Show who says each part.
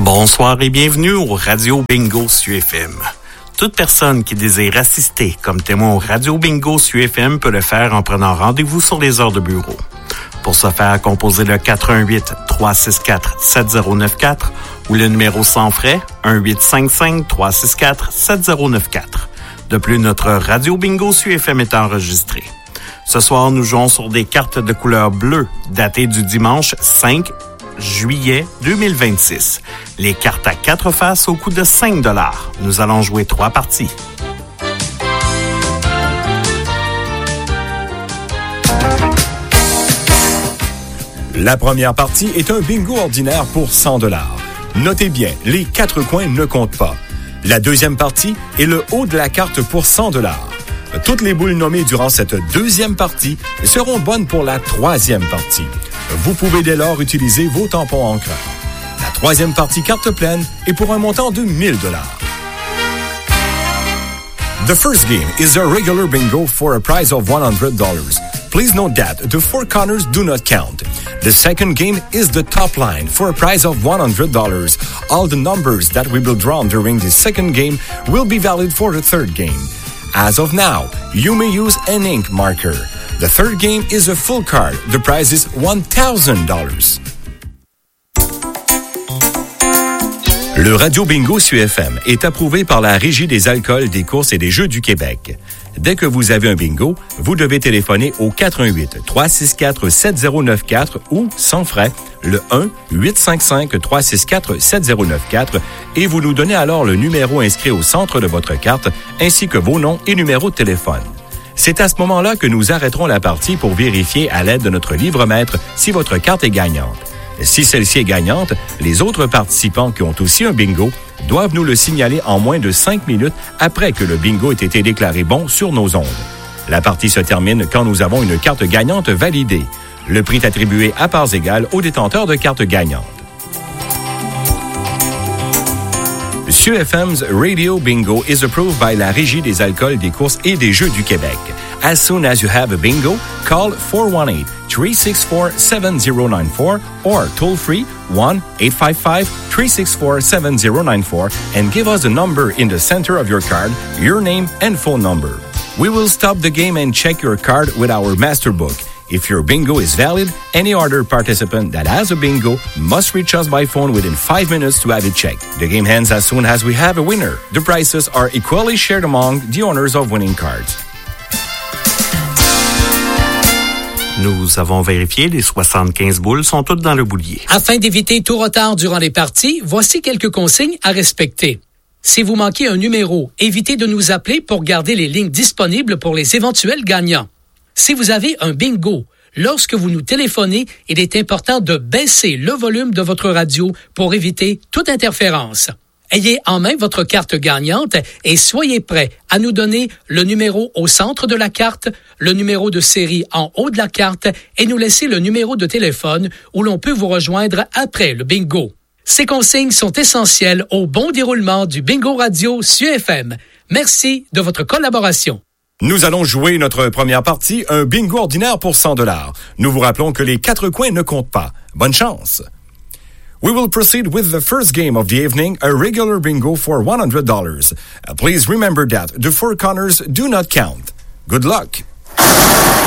Speaker 1: Bonsoir et bienvenue au Radio Bingo sur UFM. Toute personne qui désire assister comme témoin au Radio Bingo sur UFM peut le faire en prenant rendez-vous sur les heures de bureau. Pour ce faire, composez le 418-364-7094 ou le numéro sans frais 1-855-364-7094. De plus, notre Radio Bingo sur UFM est enregistré. Ce soir, nous jouons sur des cartes de couleur bleue datées du dimanche 5 juillet 2026. Les cartes à 4 faces au coût de 5 $. Nous allons jouer 3 parties.
Speaker 2: La première partie est un bingo ordinaire pour 100 $. Notez bien, les 4 coins ne comptent pas. La deuxième partie est le haut de la carte pour 100 $. Toutes les boules nommées durant cette deuxième partie seront bonnes pour la troisième partie. Vous pouvez dès lors utiliser vos tampons encreurs. La troisième partie carte pleine est pour un montant de 1 000 $. The first game is a regular bingo for a prize of $100. Please note that the 4 corners do not count. The second game is the top line for a prize of $100. All the numbers that we will draw during the second game will be valid for the third game. As of now, you may use an ink marker. The third game is a full card. The prize is $1,000. Le Radio Bingo sur UFM est approuvé par la Régie des alcools, des courses et des jeux du Québec. Dès que vous avez un bingo, vous devez téléphoner au 418-364-7094 ou, sans frais, le 1-855-364-7094 et vous nous donnez alors le numéro inscrit au centre de votre carte ainsi que vos noms et numéros de téléphone. C'est à ce moment-là que nous arrêterons la partie pour vérifier à l'aide de notre livre-maître si votre carte est gagnante. Si celle-ci est gagnante, les autres participants qui ont aussi un bingo doivent nous le signaler en moins de 5 minutes après que le bingo ait été déclaré bon sur nos ondes. La partie se termine quand nous avons une carte gagnante validée. Le prix est attribué à parts égales aux détenteurs de cartes gagnantes. UFM's Radio Bingo is approved by la Régie des alcools, des courses et des jeux du Québec. As soon as you have a bingo, call 418-364-7094 or toll-free 1-855-364-7094 and give us the number in the center of your card, your name and phone number. We will stop the game and check your card with our master book. If your bingo is valid, any other participant that has a bingo must reach us by phone within 5 minutes to have it checked. The game ends as soon as we have a winner. The prizes are equally shared among the owners of winning cards.
Speaker 1: Nous avons vérifié, les 75 boules sont toutes dans le boulier.
Speaker 3: Afin d'éviter tout retard durant les parties, voici quelques consignes à respecter. Si vous manquez un numéro, évitez de nous appeler pour garder les lignes disponibles pour les éventuels gagnants. Si vous avez un bingo, lorsque vous nous téléphonez, il est important de baisser le volume de votre radio pour éviter toute interférence. Ayez en main votre carte gagnante et soyez prêts à nous donner le numéro au centre de la carte, le numéro de série en haut de la carte et nous laisser le numéro de téléphone où l'on peut vous rejoindre après le bingo. Ces consignes sont essentielles au bon déroulement du Bingo Radio sur UFM. Merci de votre collaboration.
Speaker 2: Nous allons jouer notre première partie, un bingo ordinaire pour 100 $. Nous vous rappelons que les 4 coins ne comptent pas. Bonne chance! We will proceed with the first game of the evening, a regular bingo for $100. Please remember that the 4 corners do not count. Good luck!